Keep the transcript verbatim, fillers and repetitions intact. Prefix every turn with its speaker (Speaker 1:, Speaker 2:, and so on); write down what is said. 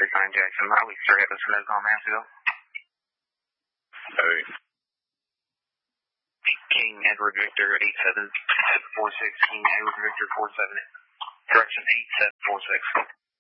Speaker 1: six nine Jackson. I was straight up as soon as on Mansfield.
Speaker 2: Hey.
Speaker 1: King Edward Victor eight seven four six. King Edward Victor four seven. Correction eight seven four six.